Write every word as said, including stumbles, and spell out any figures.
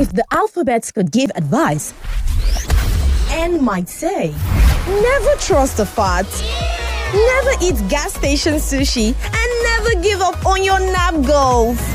If the alphabets could give advice, N might say, never trust a fart, never eat gas station sushi, and never give up on your nap goals.